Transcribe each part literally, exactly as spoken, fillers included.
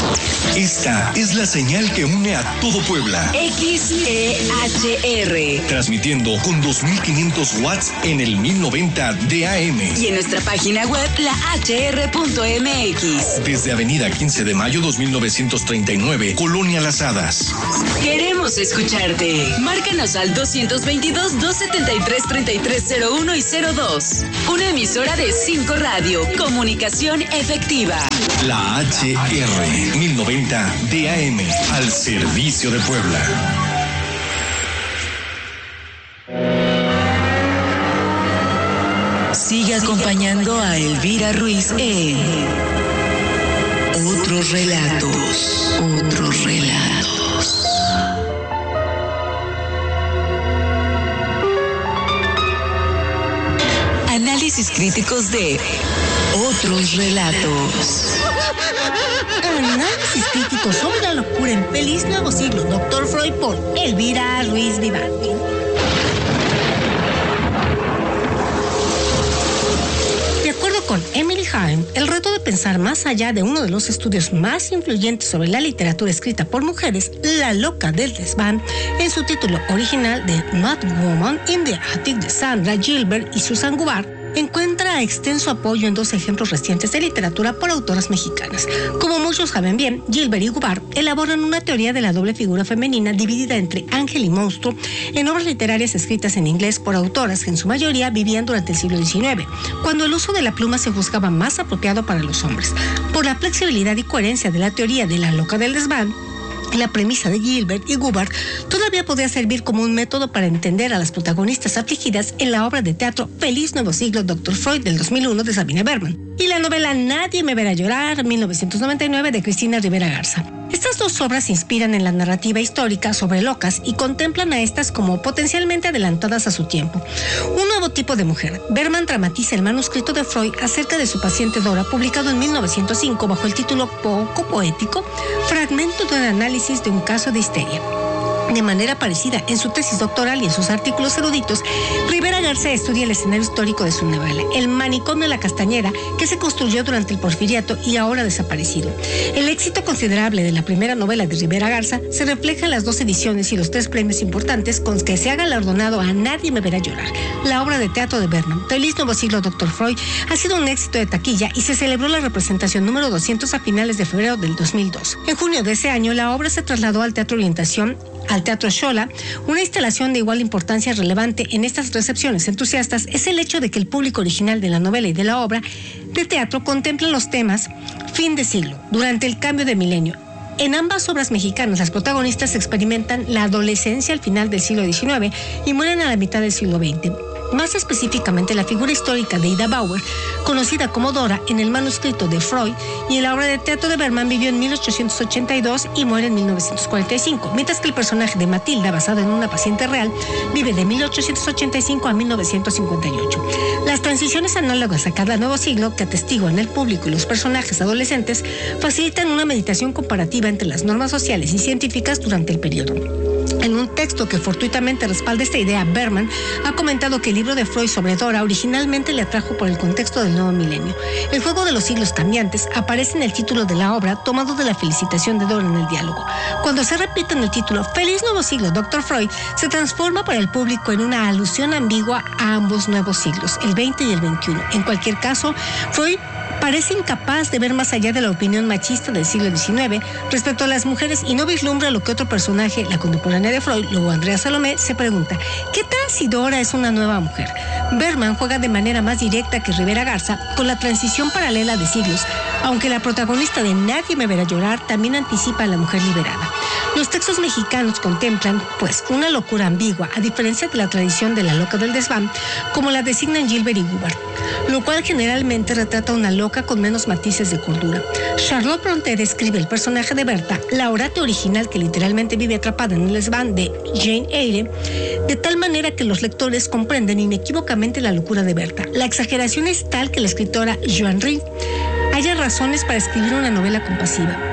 Esta es la señal que une a todo Puebla. X E H R. Transmitiendo con dos mil quinientos watts en el mil noventa de A M. Y en nuestra página web, la h r punto m x. Desde Avenida quince de mayo dos mil novecientos treinta y nueve, Colonia Las Hadas. Queremos escucharte. Márcanos al dos dos dos, dos siete tres, tres tres cero uno y cero dos. Una emisora de cinco Radio. Comunicación efectiva. La H R mil noventa de A M, al servicio de Puebla. Sigue acompañando a Elvira Ruiz en Otros Relatos. Otros Relatos. Análisis críticos de Otros Relatos. Análisis críticos sobre la locura en Feliz Nuevo Siglo, doctor Freud, por Elvira Ruiz Vivanti. De acuerdo con Emily Haim, el reto de pensar más allá de uno de los estudios más influyentes sobre la literatura escrita por mujeres, La loca del desván, en su título original de Mad Woman in the Attic de Sandra Gilbert y Susan Gubar, encuentra extenso apoyo en dos ejemplos recientes de literatura por autoras mexicanas. Como muchos saben bien, Gilbert y Gubar elaboran una teoría de la doble figura femenina dividida entre ángel y monstruo en obras literarias escritas en inglés por autoras que en su mayoría vivían durante el siglo diecinueve, cuando el uso de la pluma se juzgaba más apropiado para los hombres. Por la flexibilidad y coherencia de la teoría de la loca del desván, la premisa de Gilbert y Gubar todavía podría servir como un método para entender a las protagonistas afligidas en la obra de teatro Feliz Nuevo Siglo, doctor Freud, del dos mil uno de Sabina Berman, y la novela Nadie me verá llorar, mil novecientos noventa y nueve, de Cristina Rivera Garza. Estas dos obras se inspiran en la narrativa histórica sobre locas y contemplan a estas como potencialmente adelantadas a su tiempo. Un nuevo tipo de mujer. Berman dramatiza el manuscrito de Freud acerca de su paciente Dora, publicado en mil novecientos cinco bajo el título poco poético, Fragmento de un análisis de un caso de histeria. De manera parecida, en su tesis doctoral y en sus artículos eruditos, Rivera Garza estudia el escenario histórico de su novela, el manicomio La Castañera, que se construyó durante el Porfiriato y ahora desaparecido. El éxito considerable de la primera novela de Rivera Garza se refleja en las dos ediciones y los tres premios importantes con que se ha galardonado a Nadie me verá llorar. La obra de teatro de Berman, Feliz Nuevo Siglo, doctor Freud, ha sido un éxito de taquilla y se celebró la representación número doscientos a finales de febrero del dos mil dos. En junio de ese año, la obra se trasladó al Teatro Orientación, al Teatro Xola. Una instalación de igual importancia relevante en estas recepciones entusiastas es el hecho de que el público original de la novela y de la obra de teatro contemplan los temas fin de siglo, durante el cambio de milenio. En ambas obras mexicanas, las protagonistas experimentan la adolescencia al final del siglo diecinueve y mueren a la mitad del siglo veinte. Más específicamente, la figura histórica de Ida Bauer, conocida como Dora en el manuscrito de Freud y en la obra de teatro de Berman, vivió en mil ochocientos ochenta y dos y muere en mil novecientos cuarenta y cinco, mientras que el personaje de Matilda, basado en una paciente real, vive de mil ochocientos ochenta y cinco a mil novecientos cincuenta y ocho. Las transiciones análogas a cada nuevo siglo que atestiguan el público y los personajes adolescentes facilitan una meditación comparativa entre las normas sociales y científicas durante el periodo. En un texto que fortuitamente respalda esta idea, Berman ha comentado que el libro de Freud sobre Dora originalmente le atrajo por el contexto del nuevo milenio. El juego de los siglos cambiantes aparece en el título de la obra, tomado de la felicitación de Dora en el diálogo. Cuando se repite en el título Feliz Nuevo Siglo, doctor Freud, se transforma para el público en una alusión ambigua a ambos nuevos siglos, el veinte y el veintiuno. En cualquier caso, Freud parece incapaz de ver más allá de la opinión machista del siglo diecinueve respecto a las mujeres y no vislumbra lo que otro personaje, la contemporánea de Freud, luego Andrea Salomé, se pregunta: ¿qué tal si Dora es una nueva mujer? Berman juega de manera más directa que Rivera Garza con la transición paralela de siglos, aunque la protagonista de Nadie me verá llorar también anticipa a la mujer liberada. Los textos mexicanos contemplan, pues, una locura ambigua, a diferencia de la tradición de la loca del desván, como la designan Gilbert y Gubar, lo cual generalmente retrata una loca con menos matices de cordura. Charlotte Brontë describe el personaje de Berta, la orate original que literalmente vive atrapada en el desván de Jane Eyre, de tal manera que los lectores comprenden inequívocamente la locura de Berta. La exageración es tal que la escritora Joan Rey haya razones para escribir una novela compasiva.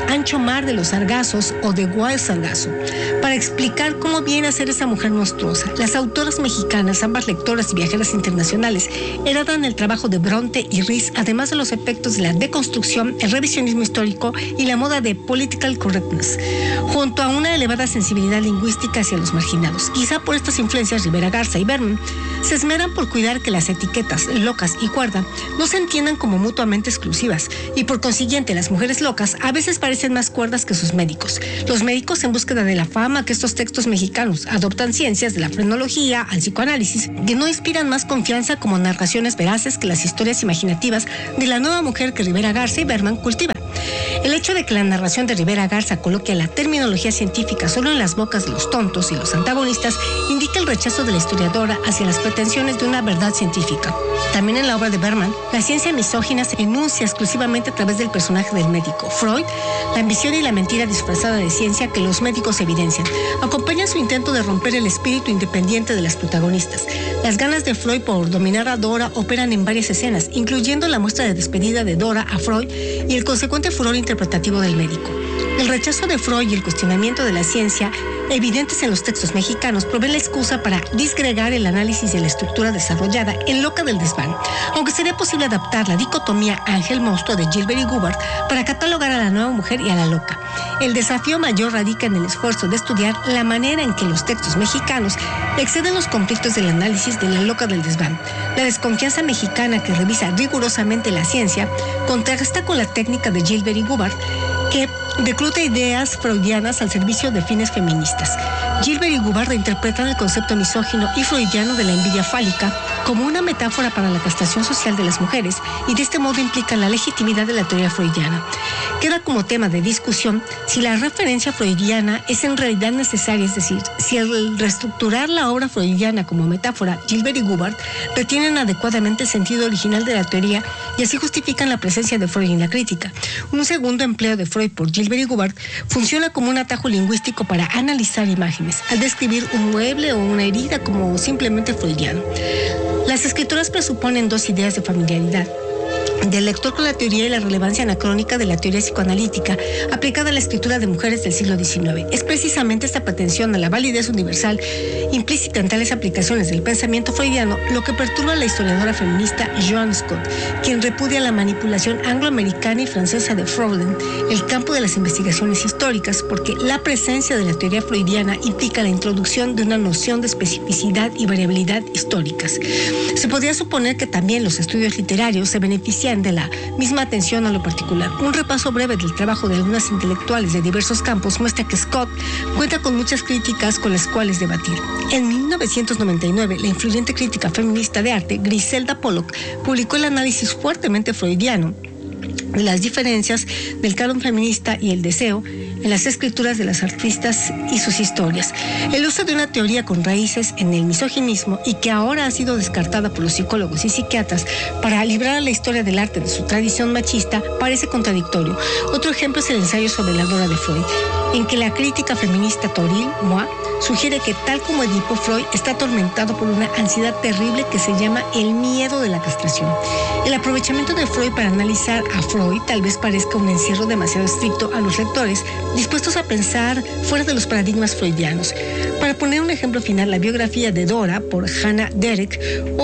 Ancho Mar de los Sargazos o The Wild Sargazo, para explicar cómo viene a ser esa mujer monstruosa. Las autoras mexicanas, ambas lectoras y viajeras internacionales, heredan el trabajo de Bronte y Riz, además de los efectos de la deconstrucción, el revisionismo histórico y la moda de political correctness, junto a una elevada sensibilidad lingüística hacia los marginados. Quizá por estas influencias, Rivera Garza y Berman se esmeran por cuidar que las etiquetas locas y cuerda no se entiendan como mutuamente exclusivas, y por consiguiente las mujeres locas a veces parecen más cuerdas que sus médicos. Los médicos, en búsqueda de la fama que estos textos mexicanos adoptan ciencias de la frenología al psicoanálisis, que no inspiran más confianza como narraciones veraces que las historias imaginativas de la nueva mujer que Rivera Garza y Berman cultivan. El hecho de que la narración de Rivera Garza coloque la terminología científica solo en las bocas de los tontos y los antagonistas indica el rechazo de la historiadora hacia las pretensiones de una verdad científica. También en la obra de Berman, la ciencia misógina se enuncia exclusivamente a través del personaje del médico. Freud, la ambición y la mentira disfrazada de ciencia que los médicos evidencian, acompañan su intento de romper el espíritu independiente de las protagonistas. Las ganas de Freud por dominar a Dora operan en varias escenas, incluyendo la muestra de despedida de Dora a Freud y el consecuente furor interpretativo del médico. El rechazo de Freud y el cuestionamiento de la ciencia, evidentes en los textos mexicanos, proveen la excusa para disgregar el análisis de la estructura desarrollada en Loca del Desván, aunque sería posible adaptar la dicotomía ángel-monstruo de Gilbert y Hubbard para catalogar a la nueva mujer y a la loca. El desafío mayor radica en el esfuerzo de estudiar la manera en que los textos mexicanos exceden los conflictos del análisis de la Loca del Desván. La desconfianza mexicana, que revisa rigurosamente la ciencia, contrasta con la técnica de Gilbert y Hubbard, que recluta ideas freudianas al servicio de fines feministas. Gilbert y Hubbard interpretan el concepto misógino y freudiano de la envidia fálica como una metáfora para la castración social de las mujeres, y de este modo implican la legitimidad de la teoría freudiana. Queda como tema de discusión si la referencia freudiana es en realidad necesaria, es decir, si al reestructurar la obra freudiana como metáfora, Gilbert y Hubbard retienen adecuadamente el sentido original de la teoría y así justifican la presencia de Freud en la crítica. Un segundo empleo de Freud por Gilbert y Hubbard funciona como un atajo lingüístico para analizar imágenes, al describir un mueble o una herida como simplemente freudiano. Las escritoras presuponen dos ideas de familiaridad del lector con la teoría y la relevancia anacrónica de la teoría psicoanalítica aplicada a la escritura de mujeres del siglo diecinueve. Es precisamente esta pretensión a la validez universal implícita en tales aplicaciones del pensamiento freudiano lo que perturba a la historiadora feminista Joan Scott, quien repudia la manipulación angloamericana y francesa de Frouden, el campo de las investigaciones históricas, porque la presencia de la teoría freudiana implica la introducción de una noción de especificidad y variabilidad históricas. Se podría suponer que también los estudios literarios se benefician de la misma atención a lo particular. Un repaso breve del trabajo de algunas intelectuales de diversos campos muestra que Scott cuenta con muchas críticas con las cuales debatir. En mil novecientos noventa y nueve, la influyente crítica feminista de arte Griselda Pollock publicó el análisis fuertemente freudiano de las diferencias del canon feminista y el deseo en las escrituras de las artistas y sus historias. El uso de una teoría con raíces en el misoginismo y que ahora ha sido descartada por los psicólogos y psiquiatras para librar a la historia del arte de su tradición machista parece contradictorio. Otro ejemplo es el ensayo sobre la Dora de Freud, en que la crítica feminista Toril Moa sugiere que, tal como Edipo, Freud está atormentado por una ansiedad terrible que se llama el miedo de la castración. El aprovechamiento de Freud para analizar a Freud tal vez parezca un encierro demasiado estricto a los lectores dispuestos a pensar fuera de los paradigmas freudianos. Para poner un ejemplo final, la biografía de Dora por Hannah Derek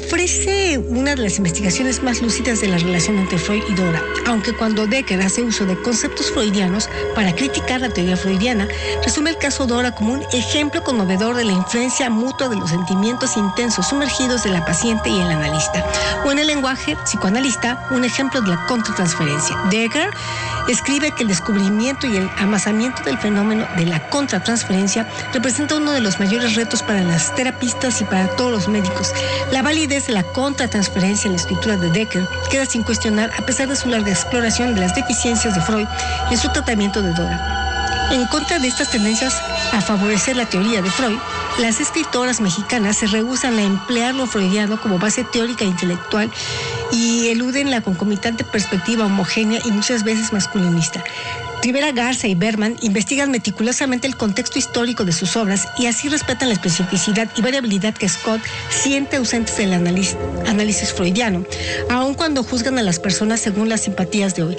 ofrece una de las investigaciones más lúcidas de la relación entre Freud y Dora, aunque cuando Decker hace uso de conceptos freudianos para criticar la teoría freudiana, resume el caso Dora como un ejemplo conmovedor de la influencia mutua de los sentimientos intensos sumergidos de la paciente y el analista, o en el lenguaje psicoanalista, un ejemplo de la contratransferencia. Decker escribe que el descubrimiento y el amasamiento del fenómeno de la contratransferencia representa uno de los mayores retos para las terapistas y para todos los médicos. La validez de la contratransferencia en la escritura de Decker queda sin cuestionar a pesar de su larga exploración de las deficiencias de Freud en su tratamiento de Dora. En contra de estas tendencias a favorecer la teoría de Freud, las escritoras mexicanas se rehúsan a emplear lo freudiano como base teórica e intelectual y eluden la concomitante perspectiva homogénea y muchas veces masculinista. Rivera Garza y Berman investigan meticulosamente el contexto histórico de sus obras y así respetan la especificidad y variabilidad que Scott siente ausentes del análisis, análisis freudiano, aun cuando juzgan a las personas según las simpatías de hoy.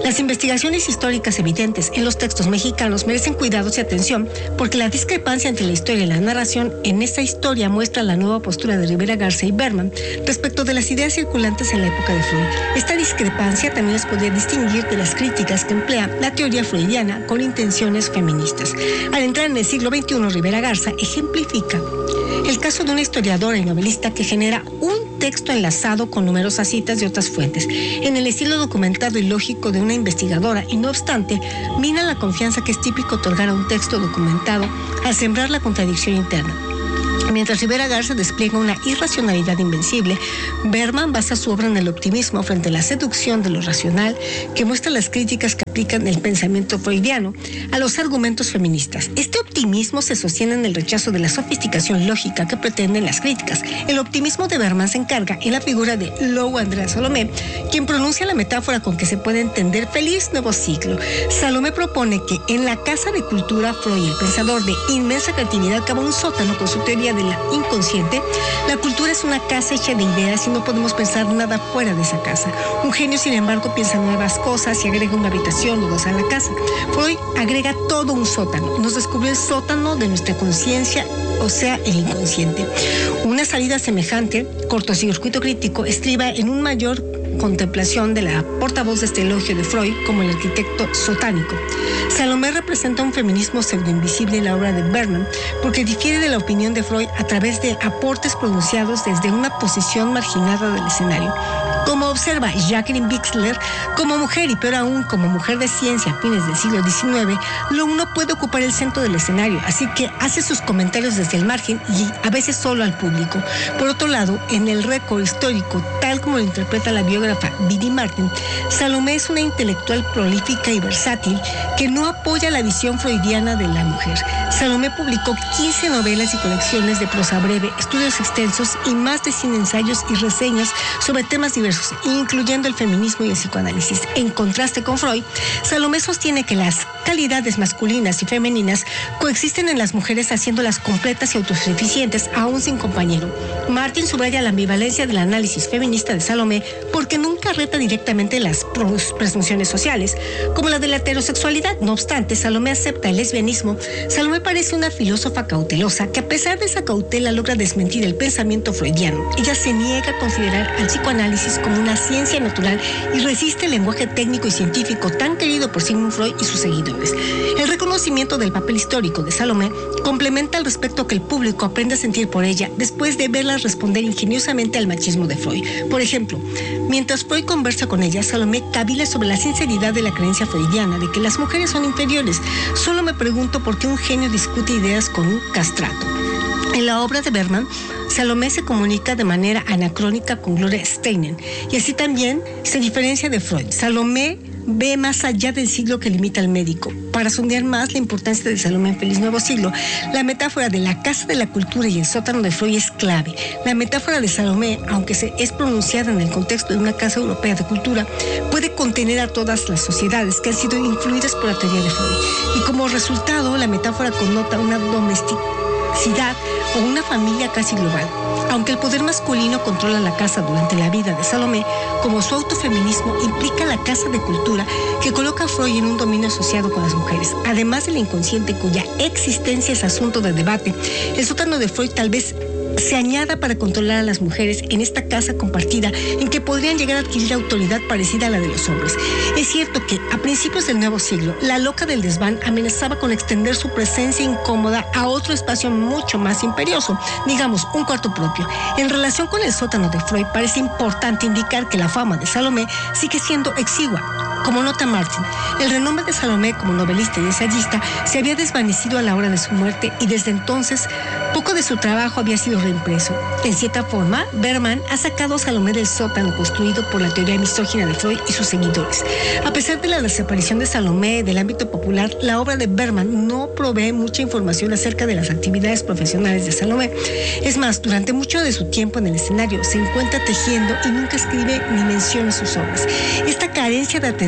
Las investigaciones históricas evidentes en los textos mexicanos merecen cuidados y atención porque la discrepancia entre la historia y la narración en esta historia muestra la nueva postura de Rivera Garza y Berman respecto de las ideas circulantes en la época de Freud. Esta discrepancia también les podría distinguir de las críticas que emplea la teoría freudiana con intenciones feministas. Al entrar en el siglo veintiuno, Rivera Garza ejemplifica el caso de una historiadora y novelista que genera un texto enlazado con numerosas citas de otras fuentes, en el estilo documentado y lógico de una investigadora, y no obstante, mina la confianza que es típico otorgar a un texto documentado al sembrar la contradicción interna. Mientras Rivera Garza despliega una irracionalidad invencible, Berman basa su obra en el optimismo frente a la seducción de lo racional que muestra las críticas que aplican el pensamiento freudiano a los argumentos feministas. Este optimismo se sostiene en el rechazo de la sofisticación lógica que pretenden las críticas. El optimismo de Berman se encarga en la figura de Lou Andrea Salomé, quien pronuncia la metáfora con que se puede entender feliz nuevo siglo. Salomé propone que en la casa de cultura, Freud, el pensador de inmensa creatividad, cava un sótano con su teoría de la inconsciente. La cultura es una casa hecha de ideas y no podemos pensar nada fuera de esa casa. Un genio, sin embargo, piensa nuevas cosas y agrega una habitación o dos a la casa. Freud agrega todo un sótano. Nos descubrió el sótano de nuestra conciencia, o sea, el inconsciente. Una salida semejante, cortocircuito crítico, estriba en un mayor contemplación de la portavoz de este elogio de Freud como el arquitecto sotánico. Salomé representa un feminismo pseudoinvisible en la obra de Berman porque difiere de la opinión de Freud a través de aportes pronunciados desde una posición marginada del escenario. Como observa Jacqueline Bixler, como mujer y peor aún como mujer de ciencia a fines del siglo diecinueve, lo uno puede ocupar el centro del escenario, así que hace sus comentarios desde el margen y a veces solo al público. Por otro lado, en el récord histórico, tal como lo interpreta la biógrafa Biddy Martin, Salomé es una intelectual prolífica y versátil que no apoya la visión freudiana de la mujer. Salomé publicó quince novelas y colecciones de prosa breve, estudios extensos y más de cien ensayos y reseñas sobre temas diversos, incluyendo el feminismo y el psicoanálisis. En contraste con Freud, Salomé sostiene que las calidades masculinas y femeninas coexisten en las mujeres haciéndolas completas y autosuficientes aún sin compañero. Martin subraya la ambivalencia del análisis feminista de Salomé porque nunca reta directamente las presunciones sociales, como la de la heterosexualidad. No obstante, Salomé acepta el lesbianismo. Salomé parece una filósofa cautelosa que a pesar de esa cautela logra desmentir el pensamiento freudiano. Ella se niega a considerar al psicoanálisis como una ciencia natural y resiste el lenguaje técnico y científico tan querido por Sigmund Freud y sus seguidores. El reconocimiento del papel histórico de Salomé complementa el respeto que el público aprende a sentir por ella después de verla responder ingeniosamente al machismo de Freud. Por ejemplo, mientras Freud conversa con ella, Salomé cavila sobre la sinceridad de la creencia freudiana de que las mujeres son inferiores. Solo me pregunto por qué un genio discute ideas con un castrato. En la obra de Berman, Salomé se comunica de manera anacrónica con Gloria Steinem y así también se diferencia de Freud. Salomé ve más allá del siglo que limita al médico. Para sondear más la importancia de Salomé en Feliz Nuevo Siglo, la metáfora de la casa de la cultura y el sótano de Freud es clave. La metáfora de Salomé, aunque se es pronunciada en el contexto de una casa europea de cultura, puede contener a todas las sociedades que han sido influidas por la teoría de Freud. Y como resultado, la metáfora connota una domesticidad o una familia casi global. Aunque el poder masculino controla la casa durante la vida de Salomé, como su autofeminismo implica la casa de cultura que coloca a Freud en un dominio asociado con las mujeres. Además del inconsciente cuya existencia es asunto de debate, el sótano de Freud tal vez se añada para controlar a las mujeres en esta casa compartida en que podrían llegar a adquirir autoridad parecida a la de los hombres. Es cierto que a principios del nuevo siglo, la loca del desván amenazaba con extender su presencia incómoda a otro espacio mucho más imperioso, digamos, un cuarto propio. En relación con el sótano de Freud, parece importante indicar que la fama de Salomé sigue siendo exigua. Como nota Martin, el renombre de Salomé como novelista y ensayista se había desvanecido a la hora de su muerte y desde entonces poco de su trabajo había sido reimpreso. En cierta forma, Berman ha sacado a Salomé del sótano construido por la teoría misógina de Freud y sus seguidores. A pesar de la desaparición de Salomé del ámbito popular, la obra de Berman no provee mucha información acerca de las actividades profesionales de Salomé. Es más, durante mucho de su tiempo en el escenario se encuentra tejiendo y nunca escribe ni menciona sus obras. Esta carencia de atención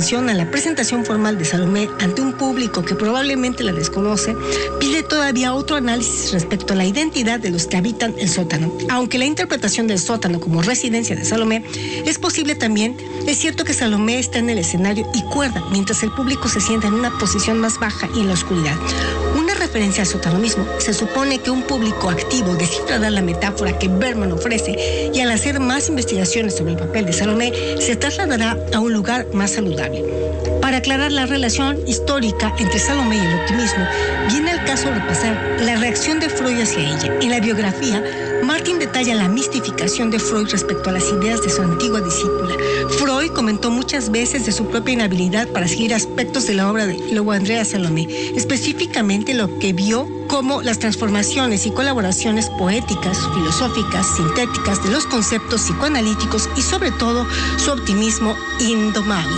atención a la presentación formal de Salomé ante un público que probablemente la desconoce, pide todavía otro análisis respecto a la identidad de los que habitan el sótano. Aunque la interpretación del sótano como residencia de Salomé es posible también, es cierto que Salomé está en el escenario y cuerda, mientras el público se sienta en una posición más baja y en la oscuridad. Una referencia al sótano mismo, se supone que un público activo descifrará la metáfora que Bergman ofrece y al hacer más investigaciones sobre el papel de Salomé, se trasladará a un lugar más saludable. Para aclarar la relación histórica entre Salomé y el optimismo, viene al caso repasar la reacción de Freud hacia ella. En la biografía, Martin detalla la mistificación de Freud respecto a las ideas de su antigua discípula. Freud comentó muchas veces de su propia inhabilidad para seguir aspectos de la obra de Lobo Andrea Salomé, específicamente lo que vio como las transformaciones y colaboraciones poéticas, filosóficas, sintéticas de los conceptos psicoanalíticos y sobre todo su optimismo indomable.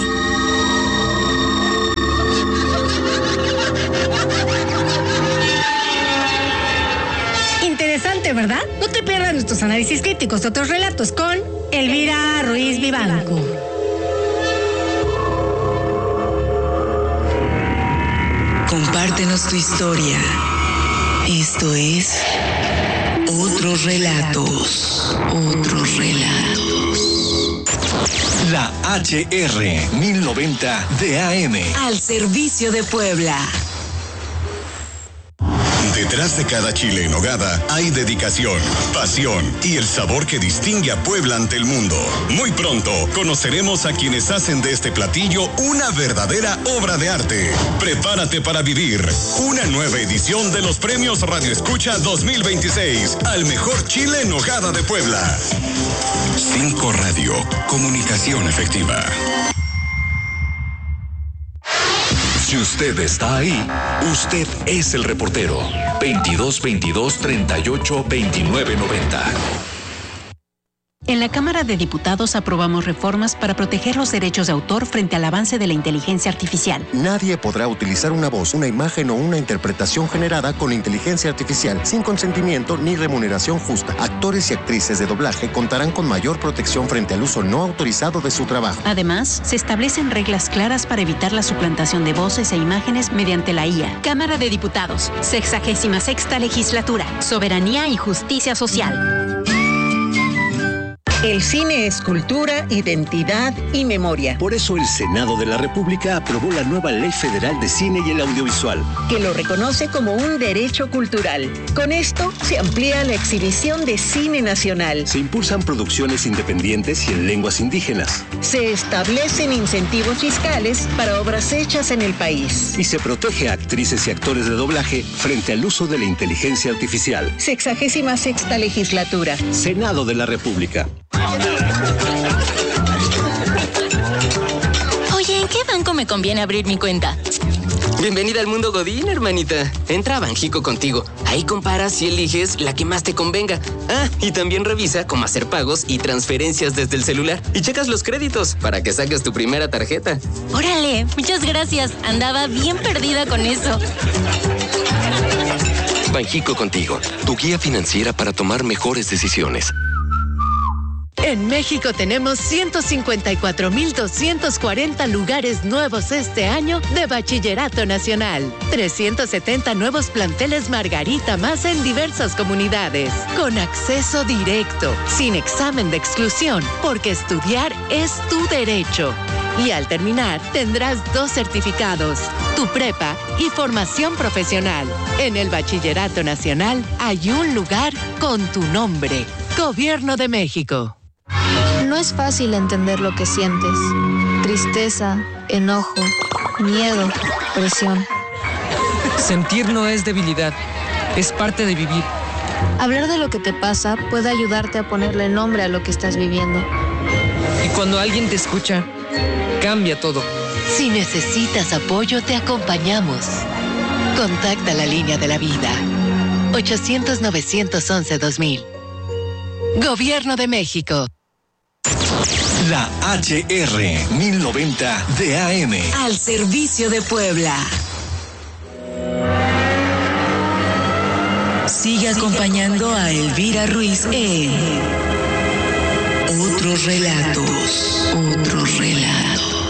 Interesante, ¿verdad? No te pierdas nuestros análisis críticos de otros relatos con Elvira Ruiz Vivanco. Compártenos tu historia. Esto es Otros Relatos. Otros Relatos. La H R mil noventa D A M. Al servicio de Puebla. Detrás de cada chile en nogada hay dedicación, pasión y el sabor que distingue a Puebla ante el mundo. Muy pronto conoceremos a quienes hacen de este platillo una verdadera obra de arte. Prepárate para vivir una nueva edición de los Premios Radio Escucha dos mil veintiséis al mejor chile en nogada de Puebla. Cinco Radio, comunicación efectiva. Si usted está ahí, usted es el reportero. veintidós veintidós treinta y ocho veintinueve noventa. En la Cámara de Diputados aprobamos reformas para proteger los derechos de autor frente al avance de la inteligencia artificial. Nadie podrá utilizar una voz, una imagen o una interpretación generada con inteligencia artificial sin consentimiento ni remuneración justa. Actores y actrices de doblaje contarán con mayor protección frente al uso no autorizado de su trabajo. Además, se establecen reglas claras para evitar la suplantación de voces e imágenes mediante la I A. Cámara de Diputados, sexagésima sexta legislatura, soberanía y justicia social. El cine es cultura, identidad y memoria. Por eso el Senado de la República aprobó la nueva Ley Federal de Cine y el Audiovisual, que lo reconoce como un derecho cultural. Con esto se amplía la exhibición de cine nacional. Se impulsan producciones independientes y en lenguas indígenas. Se establecen incentivos fiscales para obras hechas en el país. Y se protege a actrices y actores de doblaje frente al uso de la inteligencia artificial. Sexagésima sexta legislatura. Senado de la República. Oye, ¿en qué banco me conviene abrir mi cuenta? Bienvenida al mundo Godín, hermanita. Entra a Banjico contigo. Ahí comparas y eliges la que más te convenga. Ah, y también revisa cómo hacer pagos y transferencias desde el celular. Y checas los créditos para que saques tu primera tarjeta. Órale, muchas gracias. Andaba bien perdida con eso. Banjico contigo, tu guía financiera para tomar mejores decisiones. En México tenemos ciento cincuenta y cuatro mil doscientos cuarenta lugares nuevos este año de Bachillerato Nacional. trescientos setenta nuevos planteles Margarita más en diversas comunidades. Con acceso directo, sin examen de exclusión, porque estudiar es tu derecho. Y al terminar, tendrás dos certificados, tu prepa y formación profesional. En el Bachillerato Nacional hay un lugar con tu nombre. Gobierno de México. No es fácil entender lo que sientes. Tristeza, enojo, miedo, presión. Sentir no es debilidad, es parte de vivir. Hablar de lo que te pasa puede ayudarte a ponerle nombre a lo que estás viviendo. Y cuando alguien te escucha, cambia todo. Si necesitas apoyo, te acompañamos. Contacta la línea de la vida. ochocientos, novecientos once, dos mil. Gobierno de México. La H R mil noventa D A M. Al servicio de Puebla. Sigue acompañando a Elvira Ruiz en Otros Relatos. Otros Relatos.